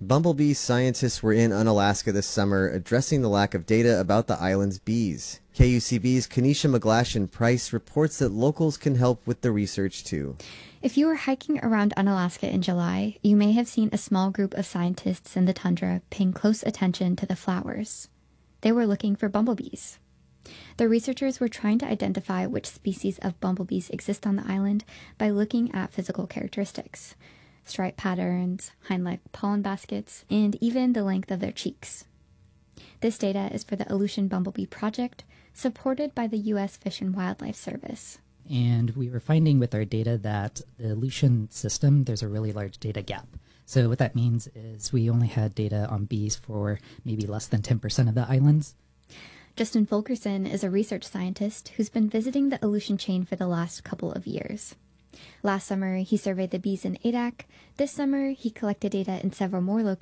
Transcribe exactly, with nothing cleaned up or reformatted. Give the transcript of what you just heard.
Bumblebee scientists were in Unalaska this summer addressing the lack of data about the island's bees. K U C B's Kanisha McGlashan-Price reports that locals can help with the research too. If you were hiking around Unalaska in July, you may have seen a small group of scientists in the tundra paying close attention to the flowers. They were looking for bumblebees. The researchers were trying to identify which species of bumblebees exist on the island by looking at physical characteristics. Stripe patterns, hind-leg pollen baskets, and even the length of their cheeks. This data is for the Aleutian Bumblebee Project, supported by the U S Fish and Wildlife Service. And we were finding with our data that the Aleutian system, there's a really large data gap. So what that means is we only had data on bees for maybe less than ten percent of the islands. Justin Fulkerson is a research scientist who's been visiting the Aleutian chain for the last couple of years. Last summer, he surveyed the bees in Adak. This summer, he collected data in several more locations